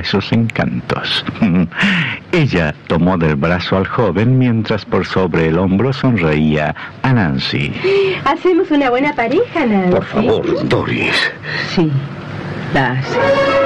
sus encantos. Ella tomó del brazo al joven mientras por sobre el hombro sonreía a Nancy. Hacemos una buena pareja, Nancy. Por favor, Doris. Sí, la hace.